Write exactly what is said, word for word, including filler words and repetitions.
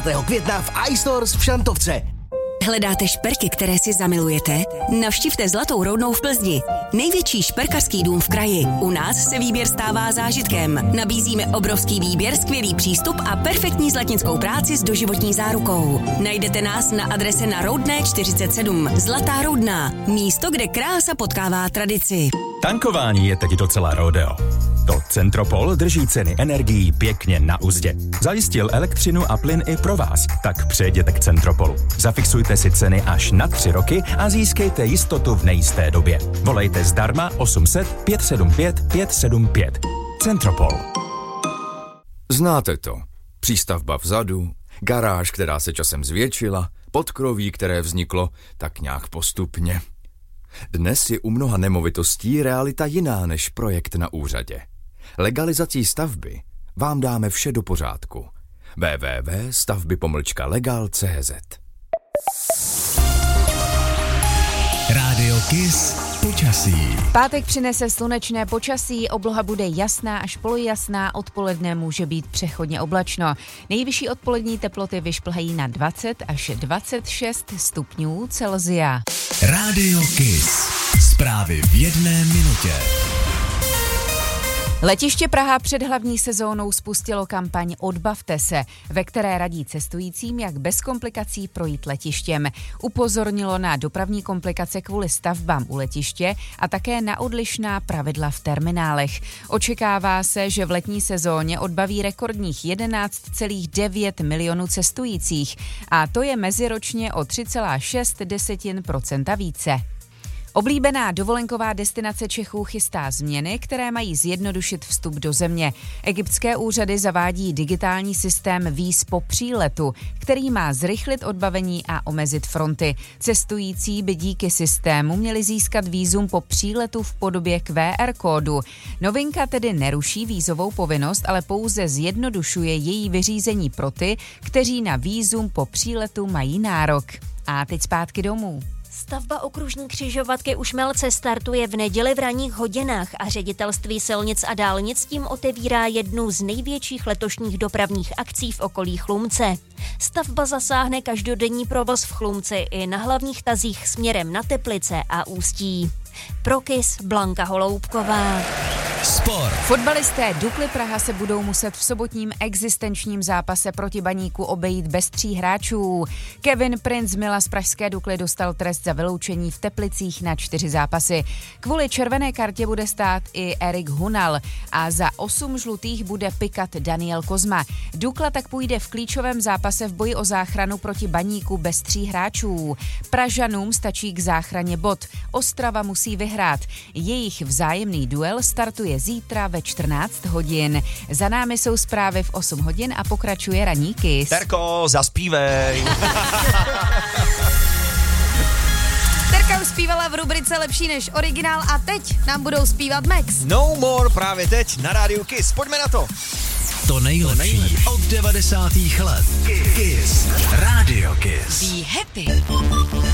dvacátého května v iStores v Šantovce. Hledáte šperky, které si zamilujete? Navštivte Zlatou roudnou v Plzni. Největší šperkařský dům v kraji. U nás se výběr stává zážitkem. Nabízíme obrovský výběr, skvělý přístup a perfektní zlatnickou práci s doživotní zárukou. Najdete nás na adrese na Roudné čtyřicet sedm. Zlatá roudná. Místo, kde krása potkává tradici. Tankování je teď docela rodeo. To Centropol drží ceny energií pěkně na uzdě. Zajistil elektřinu a plyn i pro vás. Tak přejděte k Centropolu. Zafixujte si ceny až na tři roky a získejte jistotu v nejisté době. Volejte zdarma osm set pět sedm pět pět sedm pět. Centropol. Znáte to. Přístavba vzadu, garáž, která se časem zvětšila, podkroví, které vzniklo tak nějak postupně. Dnes je u mnoha nemovitostí realita jiná než projekt na úřadě. Legalizací stavby vám dáme vše do pořádku. w w w tečka stavby pomlčka legal tečka c z Rádio Kiss počasí. Pátek přinese slunečné počasí, obloha bude jasná až polojasná, odpoledne může být přechodně oblačno. Nejvyšší odpolední teploty vyšplhají na dvacet až dvacet šest stupňů Celsia. Rádio Kiss. Zprávy v jedné minutě. Letiště Praha před hlavní sezónou spustilo kampaň Odbavte se, ve které radí cestujícím, jak bez komplikací projít letištěm. Upozornilo na dopravní komplikace kvůli stavbám u letiště a také na odlišná pravidla v terminálech. Očekává se, že v letní sezóně odbaví rekordních jedenáct celá devět milionů cestujících a to je meziročně o tři celá šest procenta více. Oblíbená dovolenková destinace Čechů chystá změny, které mají zjednodušit vstup do země. Egyptské úřady zavádí digitální systém víz po příletu, který má zrychlit odbavení a omezit fronty. Cestující by díky systému měli získat vízum po příletu v podobě Q R kódu. Novinka tedy neruší vízovou povinnost, ale pouze zjednodušuje její vyřízení pro ty, kteří na vízum po příletu mají nárok. A teď zpátky domů. Stavba okružní křižovatky u Šmelce startuje v neděli v ranních hodinách a ředitelství silnic a dálnic tím otevírá jednu z největších letošních dopravních akcí v okolí Chlumce. Stavba zasáhne každodenní provoz v Chlumci i na hlavních tazích směrem na Teplice a Ústí. Pro Kiss Blanka Holoubková. Sport. Fotbalisté Dukly Praha se budou muset v sobotním existenčním zápase proti Baníku obejít bez tří hráčů. Kevin Prince Mila z pražské Dukly dostal trest za vyloučení v Teplicích na čtyři zápasy. Kvůli červené kartě bude stát i Erik Hunal a za osm žlutých bude pikat Daniel Kozma. Dukla tak půjde v klíčovém zápase v boji o záchranu proti Baníku bez tří hráčů. Pražanům stačí k záchraně bod. Ostrava musí vyhrát. Jejich vzájemný duel startuje zítra ve čtrnáct hodin. Za námi jsou zprávy v osm hodin a pokračuje ranní Kiss. Terko, zaspívej. Terka už zpívala v rubrice Lepší než originál a teď nám budou zpívat Max. No more právě teď na rádiu Kiss. Pojďme na to. To nejlepší, to nejlepší. Od devadesátých let. Kiss. Rádio Kiss. Be happy.